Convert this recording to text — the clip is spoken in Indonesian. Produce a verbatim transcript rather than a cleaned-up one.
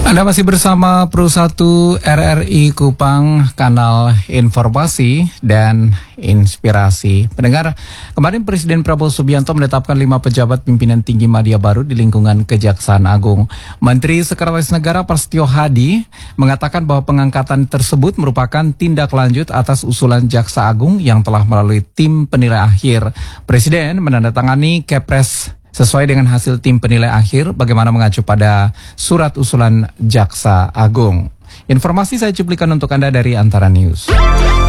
Anda masih bersama Pro satu R R I Kupang, kanal informasi dan inspirasi. Pendengar, kemarin Presiden Prabowo Subianto menetapkan lima pejabat pimpinan tinggi media baru di lingkungan Kejaksaan Agung. Menteri Sekretaris Negara Prasetyo Hadi mengatakan bahwa pengangkatan tersebut merupakan tindak lanjut atas usulan Jaksa Agung yang telah melalui tim penilai akhir. Presiden menandatangani Kepres sesuai dengan hasil tim penilai akhir, bagaimana mengacu pada surat usulan Jaksa Agung. Informasi saya cuplikan untuk Anda dari Antara News.